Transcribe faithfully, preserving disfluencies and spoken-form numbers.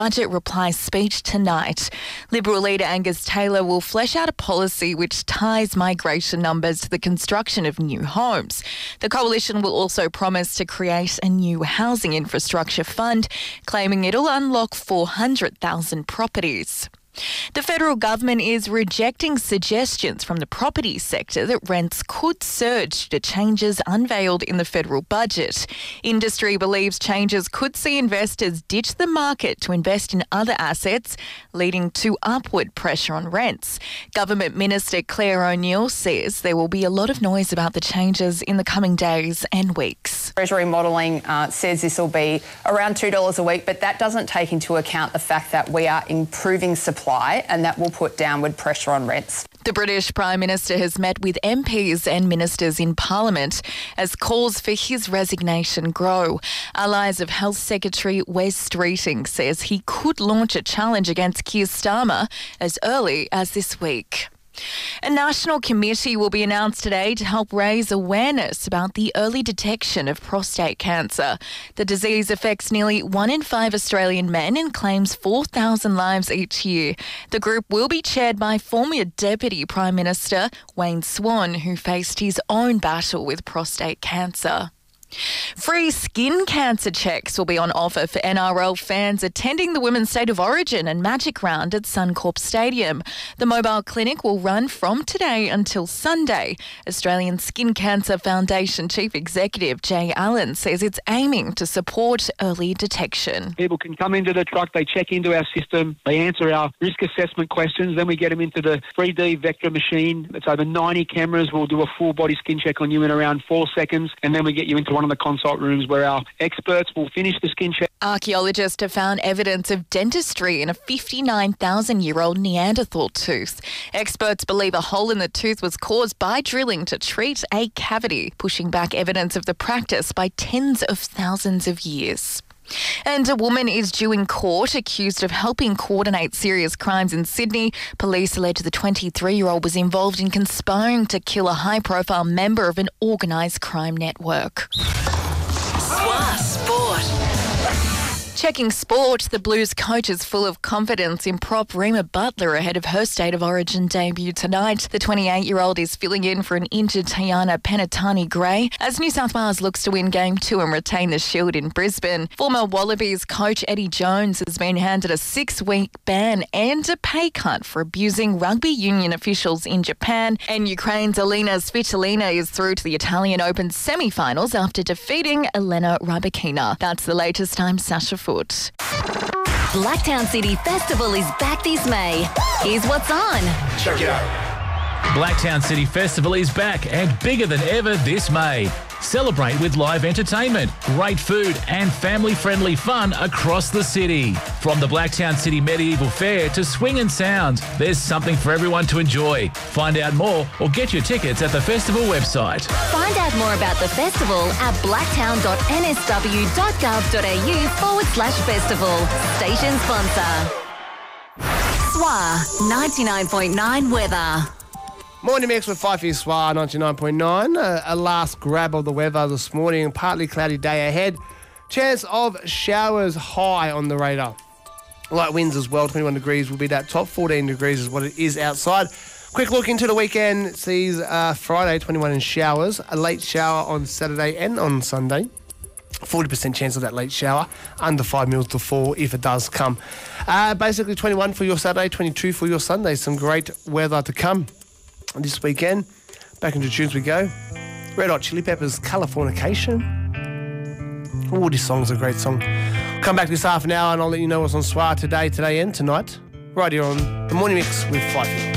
Budget reply speech tonight. Liberal leader Angus Taylor will flesh out a policy which ties migration numbers to the construction of new homes. The coalition will also promise to create a new housing infrastructure fund, claiming it'll unlock four hundred thousand properties. The federal government is rejecting suggestions from the property sector that rents could surge due to changes unveiled in the federal budget. Industry believes changes could see investors ditch the market to invest in other assets, leading to upward pressure on rents. Government Minister Claire O'Neill says there will be a lot of noise about the changes in the coming days and weeks. Treasury modelling uh, says this will be around two dollars a week, but that doesn't take into account the fact that we are improving supply and that will put downward pressure on rents. The British Prime Minister has met with M Ps and ministers in Parliament as calls for his resignation grow. Allies of Health Secretary Wes Streeting says he could launch a challenge against Keir Starmer as early as this week. A national committee will be announced today to help raise awareness about the early detection of prostate cancer. The disease affects nearly one in five Australian men and claims four thousand lives each year. The group will be chaired by former Deputy Prime Minister Wayne Swan, who faced his own battle with prostate cancer. Free skin cancer checks will be on offer for N R L fans attending the Women's State of Origin and Magic Round at Suncorp Stadium. The mobile clinic will run from today until Sunday. Australian Skin Cancer Foundation Chief Executive Jay Allen says it's aiming to support early detection. People can come into the truck, they check into our system, they answer our risk assessment questions, then we get them into the three D vector machine. It's over ninety cameras. We'll do a full body skin check on you in around four seconds, and then we get you into one of the consult rooms where our experts will finish the skin check. Archaeologists have found evidence of dentistry in a fifty-nine thousand year old Neanderthal tooth. Experts believe a hole in the tooth was caused by drilling to treat a cavity, pushing back evidence of the practice by tens of thousands of years. And a woman is due in court accused of helping coordinate serious crimes in Sydney. Police allege the twenty-three-year-old was involved in conspiring to kill a high-profile member of an organised crime network. Swa Sport. Checking sport, the Blues coach is full of confidence in prop Rima Butler ahead of her State of Origin debut tonight. The twenty-eight-year-old is filling in for an injured Tiana Penatani-Gray as New South Wales looks to win Game two and retain the Shield in Brisbane. Former Wallabies coach Eddie Jones has been handed a six-week ban and a pay cut for abusing rugby union officials in Japan. And Ukraine's Alina Svitolina is through to the Italian Open semi-finals after defeating Elena Rybakina. That's the latest. I'm Sasha Foot. Blacktown City Festival is back this May. Here's what's on. Check it out. Blacktown City Festival is back and bigger than ever this May. Celebrate with live entertainment, great food and family-friendly fun across the city. From the Blacktown City Medieval Fair to Swing and Sound, there's something for everyone to enjoy. Find out more or get your tickets at the festival website. Find out more about the festival at blacktown dot n s w dot gov dot a u forward slash festival. Station sponsor. S W A ninety-nine point nine weather. Morning mix with five for Swar ninety-nine point nine. A, a last grab of the weather this morning. Partly cloudy day ahead. Chance of showers high on the radar. Light winds as well. twenty-one degrees will be that top. fourteen degrees is what it is outside. Quick look into the weekend. Sees uh, Friday twenty-one in showers. A late shower on Saturday and on Sunday. forty percent chance of that late shower. Under five mils to fall if it does come. Uh, basically twenty-one for your Saturday, twenty-two for your Sunday. Some great weather to come this weekend. Back into tunes we go. Red Hot Chili Peppers, Californication. Oh, this song's a great song. Come back this half an hour and I'll let you know what's on S W A today, today and tonight. Right here on The Morning Mix with five.